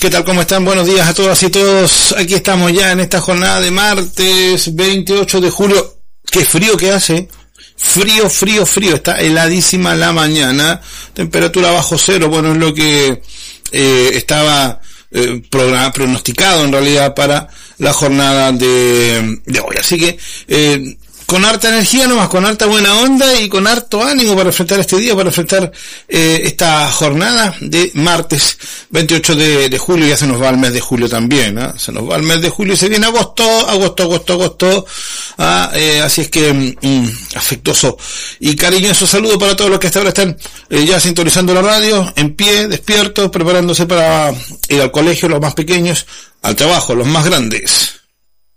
¿Qué tal? ¿Cómo están? Buenos días a todas y todos. Aquí estamos ya en esta jornada de martes 28 de julio. Qué frío que hace. Frío. Está heladísima la mañana. Temperatura bajo cero. Bueno, es lo que estaba pronosticado en realidad para la jornada de hoy. Así que con harta energía nomás, con harta buena onda y con harto ánimo para enfrentar este día, para enfrentar esta jornada de martes 28 de julio. Ya se nos va el mes de julio también, ¿eh? Se nos va el mes de julio y se viene agosto. Así es que afectuoso y cariñoso saludo para todos los que hasta ahora están ya sintonizando la radio, en pie, despiertos, preparándose para ir al colegio, los más pequeños, al trabajo, los más grandes.